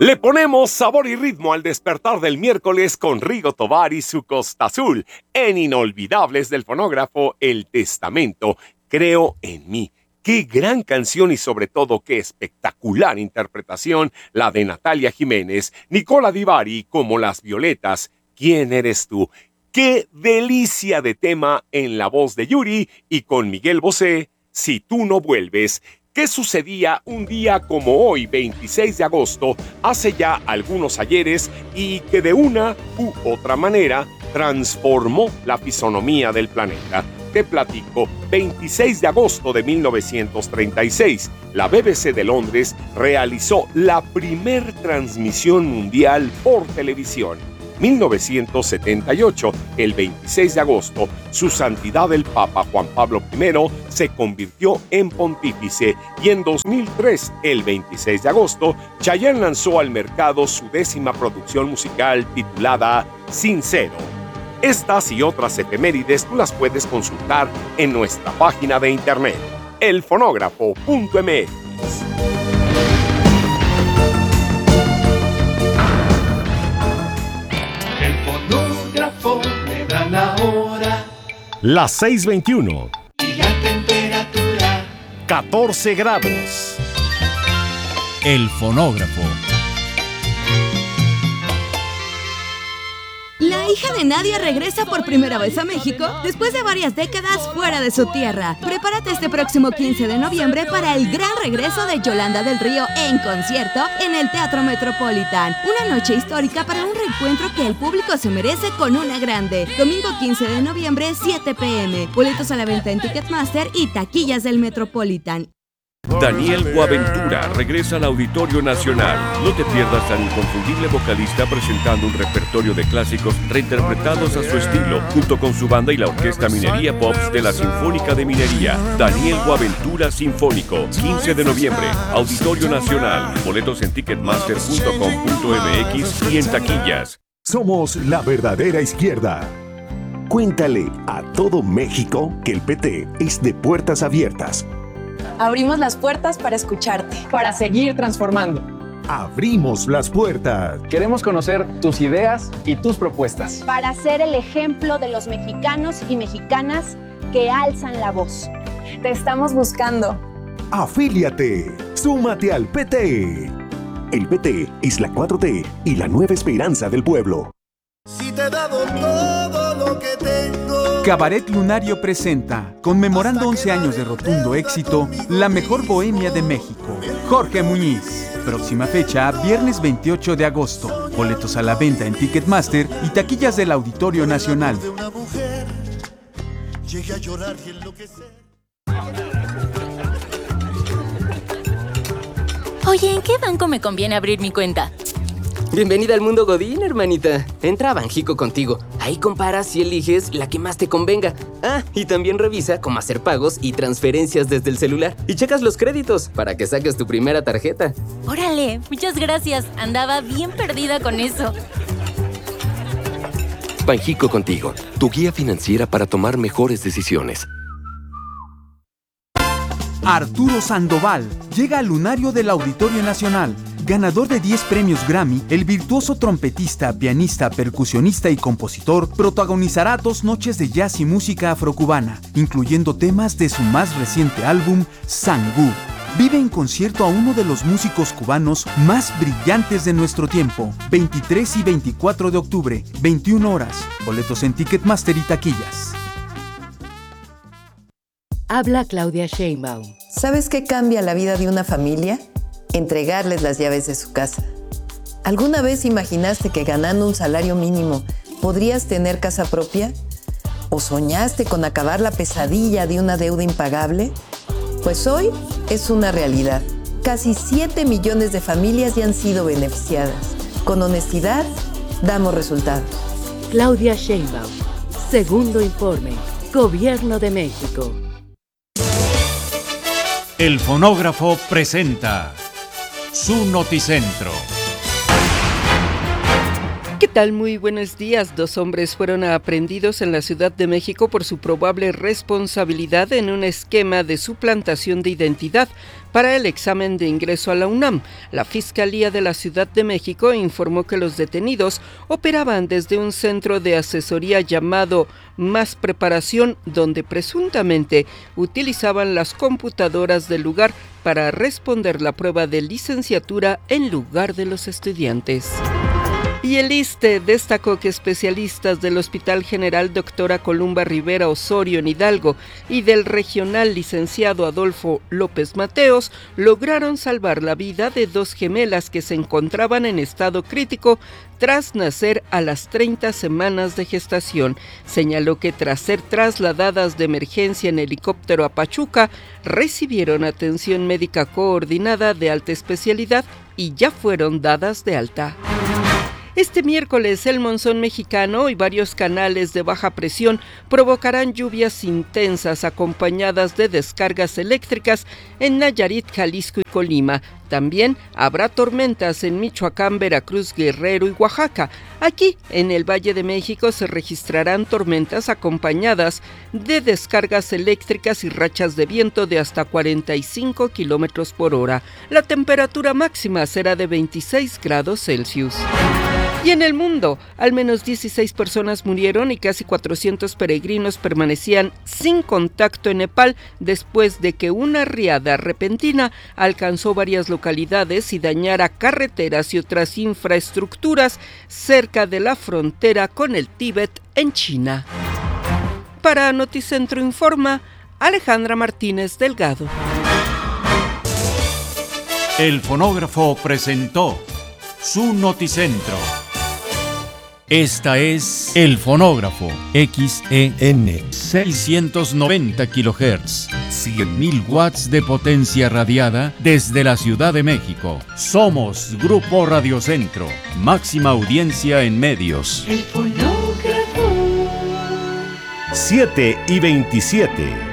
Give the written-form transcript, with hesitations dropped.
Le ponemos sabor y ritmo al despertar del miércoles con Rigo Tovar y su Costa Azul, en Inolvidables del fonógrafo El Testamento, Creo en mí. Qué gran canción y sobre todo qué espectacular interpretación la de Natalia Jiménez, Nicola Di Bari como Las Violetas, ¿Quién eres tú? Qué delicia de tema en la voz de Yuri y con Miguel Bosé, Si tú no vuelves. ¿Qué sucedía un día como hoy, 26 de agosto, hace ya algunos ayeres y que de una u otra manera transformó la fisonomía del planeta? Te platico, 26 de agosto de 1936, la BBC de Londres realizó la primer transmisión mundial por televisión. 1978, el 26 de agosto, su santidad el Papa Juan Pablo I se convirtió en pontífice y en 2003, el 26 de agosto, Chayanne lanzó al mercado su 10ª producción musical titulada Sincero. Estas y otras efemérides tú las puedes consultar en nuestra página de internet, elfonógrafo.mx. El fonógrafo me da la hora. Las 6:21. Y la temperatura. 14 grados. El fonógrafo. La hija de Nadia regresa por primera vez a México después de varias décadas fuera de su tierra. Prepárate este próximo 15 de noviembre para el gran regreso de Yolanda del Río en concierto en el Teatro Metropolitan. Una noche histórica para un reencuentro que el público se merece con una grande. Domingo 15 de noviembre, 7 p.m. Boletos a la venta en Ticketmaster y taquillas del Metropolitan. Daniel Boaventura regresa al Auditorio Nacional. No te pierdas al inconfundible vocalista presentando un repertorio de clásicos reinterpretados a su estilo, junto con su banda y la Orquesta Minería Pops de la Sinfónica de Minería. Daniel Boaventura Sinfónico, 15 de noviembre, Auditorio Nacional. Boletos en ticketmaster.com.mx y en taquillas. Somos la verdadera izquierda. Cuéntale a todo México que el PT es de puertas abiertas. Abrimos las puertas para escucharte. Para seguir transformando. Abrimos las puertas. Queremos conocer tus ideas y tus propuestas. Para ser el ejemplo de los mexicanos y mexicanas que alzan la voz. Te estamos buscando. Afíliate. Súmate al PT. El PT es la 4T y la nueva esperanza del pueblo. Si te he dado todo lo que tengo. Cabaret Lunario presenta, conmemorando 11 años de rotundo éxito, la mejor bohemia de México. Jorge Muñiz. Próxima fecha, viernes 28 de agosto. Boletos a la venta en Ticketmaster y taquillas del Auditorio Nacional. Oye, ¿en qué banco me conviene abrir mi cuenta? Bienvenida al mundo Godín, hermanita. Entra a Banjico Contigo. Ahí comparas y eliges la que más te convenga. Ah, y también revisa cómo hacer pagos y transferencias desde el celular. Y checas los créditos para que saques tu primera tarjeta. ¡Órale! Muchas gracias. Andaba bien perdida con eso. Banjico Contigo, tu guía financiera para tomar mejores decisiones. Arturo Sandoval llega al lunario del Auditorio Nacional. Ganador de 10 premios Grammy, el virtuoso trompetista, pianista, percusionista y compositor protagonizará 2 noches de jazz y música afrocubana, incluyendo temas de su más reciente álbum, Sangú. Vive en concierto a uno de los músicos cubanos más brillantes de nuestro tiempo. 23 y 24 de octubre, 21 horas. Boletos en Ticketmaster y taquillas. Habla Claudia Sheinbaum. ¿Sabes qué cambia la vida de una familia? Entregarles las llaves de su casa. ¿Alguna vez imaginaste que ganando un salario mínimo podrías tener casa propia? ¿O soñaste con acabar la pesadilla de una deuda impagable? Pues hoy es una realidad. Casi 7 millones de familias ya han sido beneficiadas. Con honestidad, damos resultados. Claudia Sheinbaum. Segundo informe. Gobierno de México. El fonógrafo presenta su noticentro. ¿Qué tal? Muy buenos días. 2 hombres fueron aprehendidos en la Ciudad de México por su probable responsabilidad en un esquema de suplantación de identidad para el examen de ingreso a la UNAM. La Fiscalía de la Ciudad de México informó que los detenidos operaban desde un centro de asesoría llamado Más Preparación, donde presuntamente utilizaban las computadoras del lugar para responder la prueba de licenciatura en lugar de los estudiantes. Y el ISSSTE destacó que especialistas del Hospital General Doctora Columba Rivera Osorio en Hidalgo y del Regional Licenciado Adolfo López Mateos lograron salvar la vida de 2 gemelas que se encontraban en estado crítico tras nacer a las 30 semanas de gestación. Señaló que tras ser trasladadas de emergencia en helicóptero a Pachuca, recibieron atención médica coordinada de alta especialidad y ya fueron dadas de alta. Este miércoles el monzón mexicano y varios canales de baja presión provocarán lluvias intensas acompañadas de descargas eléctricas en Nayarit, Jalisco y Colima. También habrá tormentas en Michoacán, Veracruz, Guerrero y Oaxaca. Aquí, en el Valle de México, se registrarán tormentas acompañadas de descargas eléctricas y rachas de viento de hasta 45 kilómetros por hora. La temperatura máxima será de 26 grados Celsius. Y en el mundo, al menos 16 personas murieron y casi 400 peregrinos permanecían sin contacto en Nepal después de que una riada repentina alcanzó varias localidades y dañara carreteras y otras infraestructuras cerca de la frontera con el Tíbet en China. Para Noticentro Informa, Alejandra Martínez Delgado. El fonógrafo presentó su Noticentro. Esta es El Fonógrafo, XEN 690 kHz, 100.000 watts de potencia radiada desde la Ciudad de México. Somos Grupo Radiocentro, máxima audiencia en medios. El fonógrafo. 7:27.